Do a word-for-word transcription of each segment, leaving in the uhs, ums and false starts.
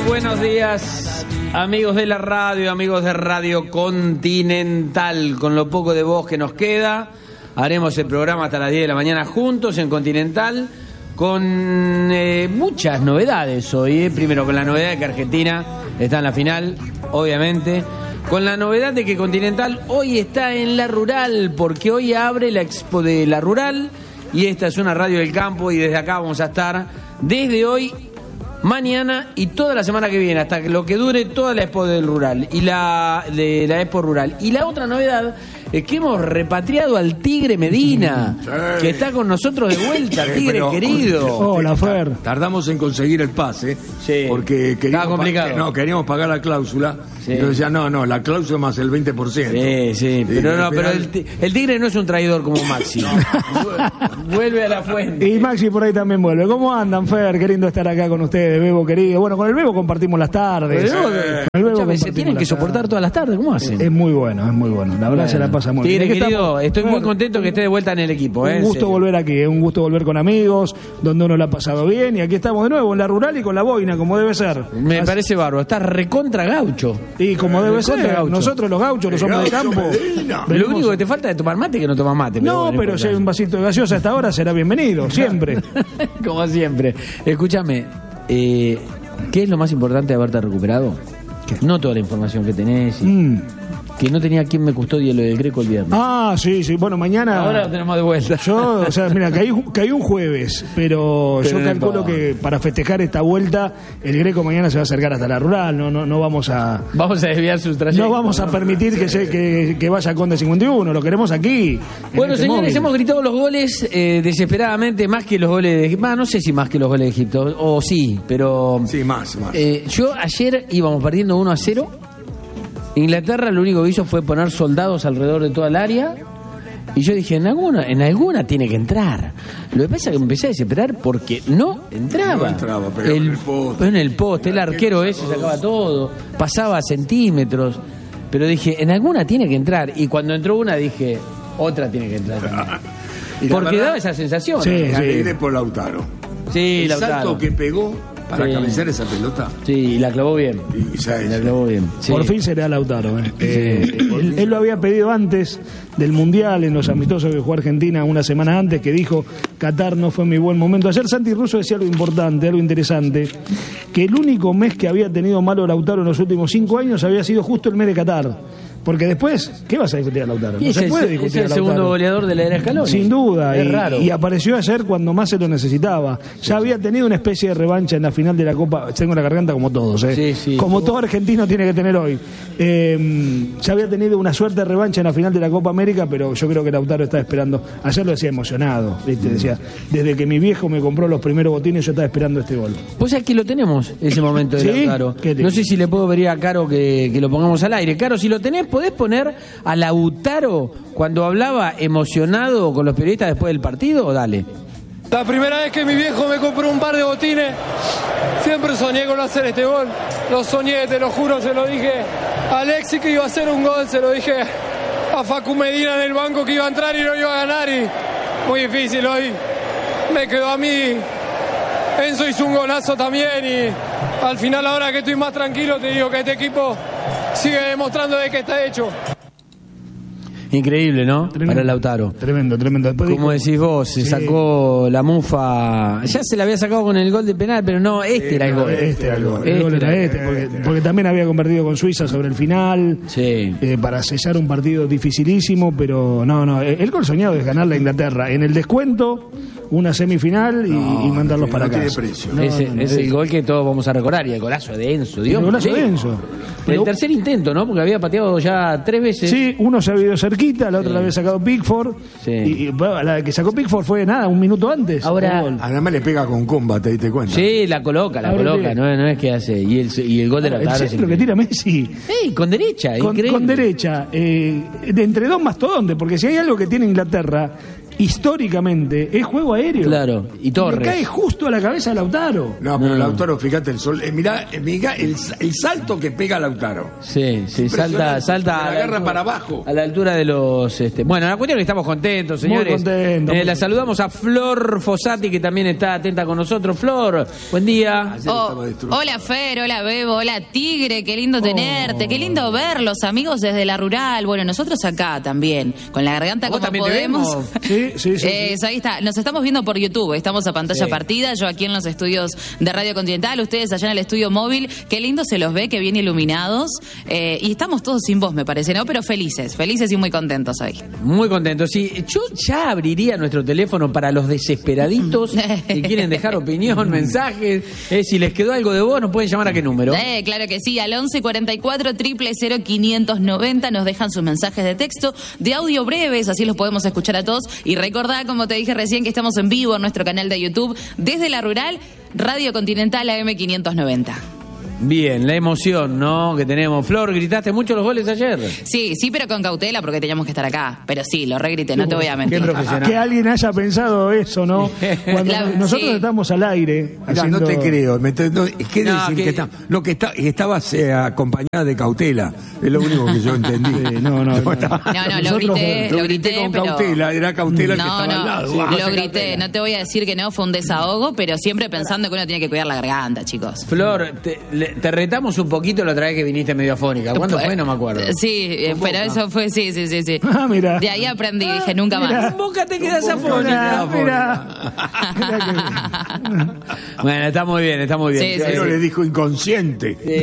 buenos días, amigos de la radio, amigos de Radio Continental. Con lo poco de voz que nos queda, haremos el programa hasta las diez de la mañana juntos en Continental, con eh, muchas novedades hoy. Eh. Primero con la novedad de que Argentina está en la final, obviamente. Con la novedad de que Continental hoy está en La Rural, porque hoy abre la expo de La Rural, y esta es una radio del campo, y desde acá vamos a estar desde hoy, mañana y toda la semana que viene, hasta lo que dure toda la expo del rural y la de la expo rural. Y la otra novedad es que hemos repatriado al Tigre Medina, sí, que está con nosotros de vuelta, sí, Tigre pero, querido. Hola, Fer. Tardamos en conseguir el pase, sí, porque queríamos, complicado. Pa- no, queríamos pagar la cláusula. Sí. Y yo decía, no, no, la cláusula más el veinte por ciento. Sí, sí, pero, no, pero el, el Tigre no es un traidor como Maxi. No. Vuelve a la fuente. Y Maxi por ahí también vuelve. ¿Cómo andan, Fer? Qué lindo estar acá con ustedes, Bebo querido. Bueno, con el Bebo compartimos las tardes. Pero, eh, el Bebo compartimos se tienen que soportar tardes. Todas las tardes, ¿cómo hacen? Es muy bueno, es muy bueno. La verdad, bueno, se la pasa muy Tigre bien. Tigre querido, estamos, estoy muy contento que esté de vuelta en el equipo. Un eh, gusto volver aquí, un gusto volver con amigos, donde uno lo ha pasado bien. Y aquí estamos de nuevo en La Rural y con la boina, como debe ser. Me Así, parece bárbaro, está recontra gaucho. Y como debe ser, gaucho. Nosotros los gauchos, los hombres de campo. Lo único que te falta es tomar mate, que no tomas mate. Pero no, bueno, pero si hay un vasito de gaseosa a esta hora, será bienvenido, siempre. Como siempre. Escúchame, eh, ¿qué es lo más importante de haberte recuperado? ¿Qué? No toda la información que tenés. Y... Mm. Que no tenía quien me custodie lo del Greco el viernes. Ah, sí, sí. Bueno, mañana... Ahora lo tenemos de vuelta. Yo, o sea, mira, caí, caí un jueves, pero, pero yo calculo que para festejar esta vuelta, el Greco mañana se va a acercar hasta La Rural. No, no, no vamos a... Vamos a desviar sus trayectos. No vamos a permitir que, se, que, que vaya Conde cincuenta y uno. Lo queremos aquí. Bueno, este señores, móvil. Hemos gritado los goles eh, desesperadamente, más que los goles de Egipto. No sé si más que los goles de Egipto, o sí, pero... Sí, más, más. Eh, yo ayer íbamos perdiendo uno a cero. Inglaterra lo único que hizo fue poner soldados alrededor de toda el área, y yo dije, en alguna en alguna tiene que entrar. Lo que pasa es que me empecé a desesperar porque no entraba. No entraba, pegaba el, en el poste. En el poste, el arquero ese sacaba todo, pasaba centímetros, pero dije, en alguna tiene que entrar. Y cuando entró una dije, otra tiene que entrar también. Porque verdad, daba esa sensación. Sí, ¿no? Sí. De por Lautaro. Sí, el Lautaro. salto que pegó para sí. cabecear esa pelota. Sí, y la clavó bien. Y, y la clavó bien. Sí. Por fin será Lautaro. ¿eh? Sí. Eh, él, él lo había pedido antes del Mundial, en los amistosos que jugó Argentina una semana antes, que dijo, Qatar no fue mi buen momento. Ayer Santi Russo decía algo importante, algo interesante, que el único mes que había tenido malo Lautaro en los últimos cinco años había sido justo el mes de Qatar. Porque después, ¿qué vas a discutir a Lautaro? No se puede discutir a Lautaro. Es el segundo goleador de la era Scaloni. Sin duda. Es y, raro. Y apareció ayer cuando más se lo necesitaba. Ya había tenido una especie de revancha en la final de la Copa. Tengo la garganta como todos, ¿eh? Sí, sí. Como todo argentino tiene que tener hoy. Eh, ya había tenido una suerte de revancha en la final de la Copa América, pero yo creo que Lautaro está esperando. Ayer lo decía emocionado, ¿viste? Decía, desde que mi viejo me compró los primeros botines, yo estaba esperando este gol. Pues aquí lo tenemos, ese momento de ¿Sí? Lautaro. No sé si le puedo pedir a Caro que, que lo pongamos al aire. Caro, si lo tenés, ¿podés poner a Lautaro cuando hablaba emocionado con los periodistas después del partido? ¿O dale? La primera vez que mi viejo me compró un par de botines, siempre soñé con hacer este gol. Lo soñé, te lo juro, se lo dije a Alexis que iba a hacer un gol, se lo dije a Facu Medina en el banco que iba a entrar y no iba a ganar, y muy difícil hoy. Me quedó a mí. Enzo hizo un golazo también, y al final, ahora que estoy más tranquilo, te digo que este equipo sigue demostrando de que está hecho. Increíble, ¿no? Tremendo, para Lautaro. Tremendo, tremendo. Después Como dijo, decís vos, se sí. sacó la mufa. Ya se la había sacado con el gol de penal, pero no, este eh, era el gol. Este era el gol. El gol era este, porque, porque también había convertido con Suiza sobre el final. Sí. Eh, para sellar un partido dificilísimo, pero no, no. El gol soñado es ganar la Inglaterra. En el descuento, una semifinal y, no, y mandarlos no para tiene casa. precio. No, ese no, no, es es el gol que todos vamos a recordar. Y el golazo de Enzo, Dios. El golazo de Enzo. Pero el tercer intento, ¿no? Porque había pateado ya tres veces. Sí, uno se había ido cerquita, la otra sí. la había sacado Pickford. Sí. Y, y bueno, la que sacó Pickford fue nada, un minuto antes. Ahora, además le pega con comba, te diste cuenta. Sí, la coloca, la Ahora coloca, no, no es que hace. Y el, y el gol de Lautaro. El centro que tira Messi. Sí, con derecha, con, increíble. con derecha, eh, de entre dos mastodontes, porque si hay algo que tiene Inglaterra, históricamente es juego aéreo. Claro, y Torres. Le cae justo a la cabeza de Lautaro. No, pero No. Lautaro, fíjate, el sol, eh, mirá, eh, mirá el, el salto que pega Lautaro. Sí, sí, salta, salta La a agarra altura- para abajo. A la altura de los... Este... Bueno, la cuestión es que estamos contentos, Muy señores. contentos, Eh, muy la saludamos a Flor Fossati, que también está atenta con nosotros. Flor, buen día. Ayer Oh, estaba destruido. hola Fer, hola Bebo, hola Tigre, qué lindo tenerte, qué lindo verlos, amigos desde la rural. Bueno, nosotros acá también, con la garganta ¿Vos como también te podemos. vemos? Sí, sí, sí. Eh, ahí está, nos estamos viendo por YouTube, estamos a pantalla Sí. partida, yo aquí en los estudios de Radio Continental, ustedes allá en el estudio móvil, qué lindo se los ve, qué bien iluminados, eh, y estamos todos sin voz, me parece, ¿no? Pero felices, felices y muy contentos hoy. Muy contentos. Sí, yo ya abriría nuestro teléfono para los desesperaditos que quieren dejar opinión, mensajes. Eh, si les quedó algo de vos, nos pueden llamar a qué número. Eh, claro que sí, al once cuarenta y cuatro, cero cero cero, quinientos noventa nos dejan sus mensajes de texto, de audio breves, así los podemos escuchar a todos. Y recordá, como te dije recién, que estamos en vivo en nuestro canal de YouTube, desde la rural, Radio Continental A M quinientos noventa. Bien, la emoción, ¿no? Que tenemos. Flor, ¿gritaste mucho los goles ayer? Sí, sí, pero con cautela porque teníamos que estar acá. Pero sí, lo regrité, no te voy a Qué mentir. profesional. Que alguien haya pensado eso, ¿no? Cuando La- nosotros sí. estamos al aire. Mirá, haciendo- no te creo. Me te- no, ¿Qué No, decir que- que, está, no, que está, estabas eh, acompañada de cautela? Es lo único que yo entendí. Sí, no, no, no. estaba- No, no, lo Nosotros- grité, lo grité, con pero... cautela, era cautela el que No, estaba no, al lado. sí, Ah, lo hace grité, cautela. no te voy a decir que no, fue un desahogo, pero siempre pensando que uno tiene que cuidar la garganta, chicos. Flor, te, le- te retamos un poquito la otra vez que viniste medio afónica. ¿Cuándo fue? No me acuerdo. Sí, eh, pero eso fue, sí, sí, sí, sí. Ah, mira. De ahí aprendí, dije, nunca mira. más. En Boca te quedas afónica. Mira, mira. Mira Bueno, está muy bien, está muy bien. Sí, sí, Pero le dijo inconsciente. Sí.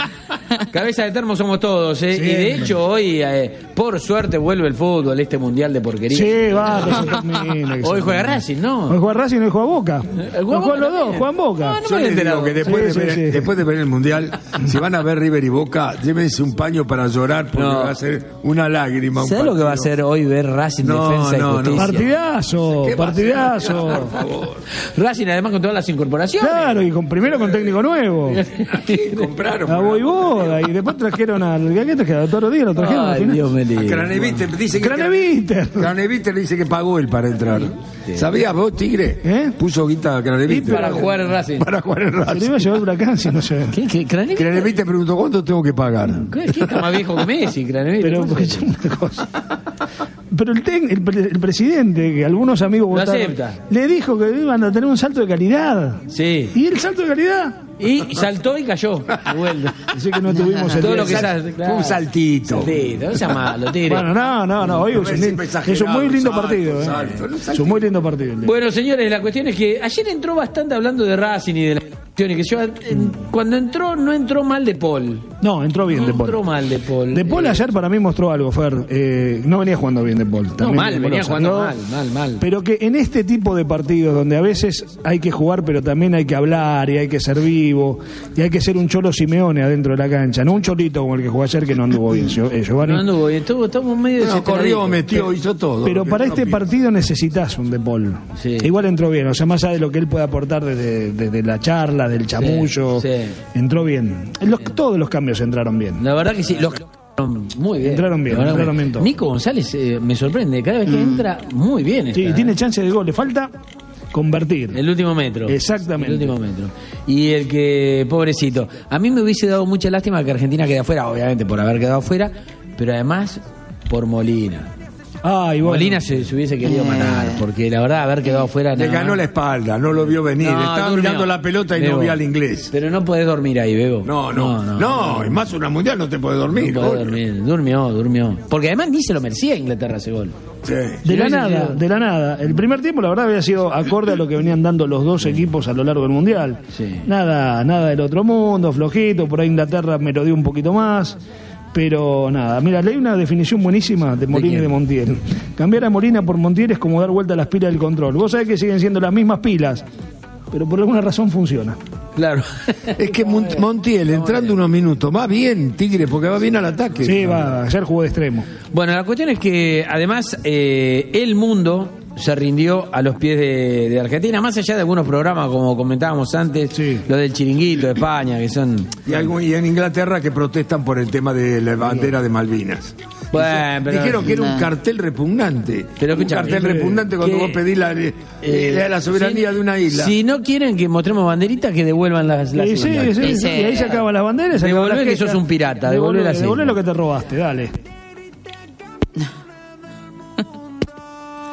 Cabeza de termo somos todos, ¿eh? Sí. Y de hecho hoy, eh, por suerte, vuelve el fútbol, este mundial de porquería. que- Sí, va, que se termine, que se Hoy juega termine. Racing, ¿no? Hoy juega Racing y hoy juega Boca. juega Hoy Boca juegan los dos, también. juegan Boca. Ah, no Yo me les había digo que enterado. después, Sí, de ver, sí, sí. después de ver el Mundial, si van a ver River y Boca, llévense un paño para llorar porque No. va a ser una lágrima. un ¿Sabes lo que va a partido. hacer hoy ver Racing No, Defensa y no, no. Justicia? Partidazo, ¿Qué va a hacer? partidazo. Por favor. Racing además con todas las incorporaciones. Claro, y con, primero con técnico nuevo. ¿A quién compraron? A Voivoda, y después trajeron al. ¿A qué trajeron? ¿A Toro Díaz? ¿Lo trajeron al Ay, final? Dios me A libre. Craneviter dice que Craneviter. Craneviter dice que pagó él para entrar. ¿Sabías vos, Tigre? ¿Eh? Puso guita a Craneviter. Para jugar en Racing. Para jugar en Se le Racing. iba a llevar huracán si no se. ¿Qué? ¿Qué? ¿Craneviter? Craneviter preguntó cuánto tengo que pagar. ¿Qué? ¿Qué está más viejo que Messi, Craneviter? Pero ¿Cómo porque se- es una cosa. Pero el, ten- el, pre- el presidente, que algunos amigos Lo votaron, acepta. le dijo que iban a tener un salto de calidad. Sí. ¿Y el salto de calidad? Y saltó y cayó. De vuelta. Así que no tuvimos el Todo día lo que del sal- salto. claro. Fue un saltito. Saltito, no sea malo, Tigre. Bueno, no, no, no. Hoy No es un, es lindo- exagerado, es un muy lindo salto, partido. ¿eh? salto, no, Es un muy lindo partido. el de- Bueno, señores, la cuestión es que ayer entró bastante hablando de Racing y de la cuestión y que yo en- cuando entró no entró mal de Paul. No, entró bien No De Paul. entró mal de Paul. De Paul Eh, ayer para mí mostró algo, Fer. Eh, no venía jugando bien De Paul. No, también mal, De Paul venía lo jugando sacó. mal, mal, mal. Pero que en este tipo de partidos donde a veces hay que jugar, pero también hay que hablar y hay que ser vivo y hay que ser un cholo Simeone adentro de la cancha, no un cholito como el que jugó ayer que no anduvo bien, Gio- eh, Giovanni. No anduvo bien, estuvo, estamos medio No, corrió, desesperaditos. metió, hizo todo. Pero Lo que para no este pide. partido necesitas un De Paul. Sí. Igual entró bien, o sea, más allá de lo que él puede aportar desde, desde la charla, del chamullo, sí. entró bien. Los- todos los cambios entraron bien. La verdad que sí, los muy bien. Entraron bien, La verdad entraron que- bien todos. Nico González eh, me sorprende, cada vez que entra muy bien está, Sí, ¿eh? tiene chance de gol, le falta convertir. El último metro. Exactamente. El último metro. Y el que, pobrecito, a mí me hubiese dado mucha lástima que Argentina quede afuera, obviamente por haber quedado afuera, pero además por Molina. Ay, bueno. Molina se, se hubiese querido matar, porque la verdad haber quedado afuera... Le no. ganó la espalda, no lo vio venir. No, Estaba durmió. mirando la pelota y Bebo. no vio al inglés. Pero no podés dormir ahí, Bebo. No, no, no, es más una mundial, no te puede dormir. No podés obvio. dormir. Durmió, durmió. Porque además ni se lo merecía Inglaterra ese gol. Sí. De la hubiese nada, sido- de la nada. El primer tiempo, la verdad, había sido acorde a lo que venían dando los dos equipos a lo largo del Mundial. Sí. Nada, nada del otro mundo, flojito. Por ahí Inglaterra me lo dio un poquito más. Pero nada, mira, leí una definición buenísima de Molina y quién? de Montiel. Cambiar a Molina por Montiel es como dar vuelta a las pilas del control. Vos sabés que siguen siendo las mismas pilas, pero por alguna razón funciona. Claro. Es que Mont- Montiel, entrando unos minutos, va bien, Tigre, porque va bien al ataque. Sí, va, ayer jugó de extremo. Bueno, la cuestión es que además eh, el mundo se rindió a los pies de, de Argentina, más allá de algunos programas, como comentábamos antes, Sí. lo del Chiringuito de España, que son... Y, algo- y en Inglaterra que protestan por el tema de la bandera de Malvinas. Bueno, pero- Dijeron que era un No. cartel repugnante. Pero un escuchame, cartel eh, repugnante cuando que- vos pedís la, eh, la, la soberanía si- de una isla. Si no quieren que mostremos banderitas, que devuelvan las, las Sí, sí, islas. sí, Sí, sí, sí. y ahí se acaban las banderas. se acaban Devolvé las que quejas. sos un pirata, devolvé Devolvé, las devolvé islas. lo que te robaste, dale.